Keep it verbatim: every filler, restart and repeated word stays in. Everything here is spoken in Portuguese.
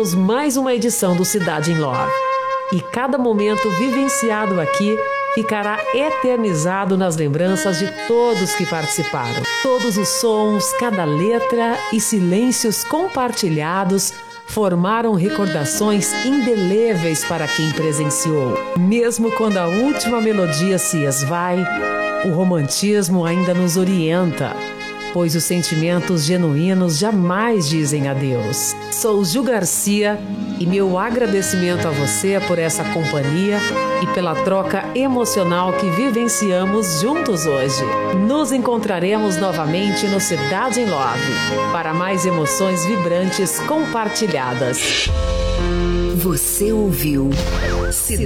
Terminamos mais uma edição do Cidade em Love. E cada momento vivenciado aqui ficará eternizado nas lembranças de todos que participaram. Todos os sons, cada letra e silêncios compartilhados formaram recordações indeléveis para quem presenciou. Mesmo quando a última melodia se esvai, o romantismo ainda nos orienta, pois os sentimentos genuínos jamais dizem adeus. Sou Ju Garcia e meu agradecimento a você por essa companhia e pela troca emocional que vivenciamos juntos hoje. Nos encontraremos novamente no Cidade em Love para mais emoções vibrantes compartilhadas. Você ouviu